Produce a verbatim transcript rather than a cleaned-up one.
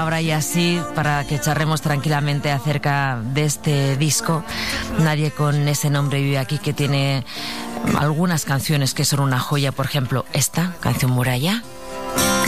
ahora ya sí, para que charremos tranquilamente acerca de este disco. Nadie con ese nombre vive aquí, que tiene algunas canciones que son una joya. Por ejemplo, esta canción Muralla.